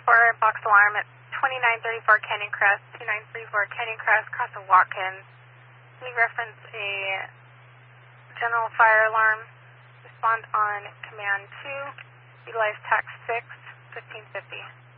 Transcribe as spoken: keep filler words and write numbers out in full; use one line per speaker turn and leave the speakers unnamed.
four, box alarm at twenty-nine thirty-four Canyon Crest, twenty-nine thirty-four Canyon Crest, cross of Watkins. We reference a general fire alarm. Respond on command two. Utilize tax six, fifteen fifty.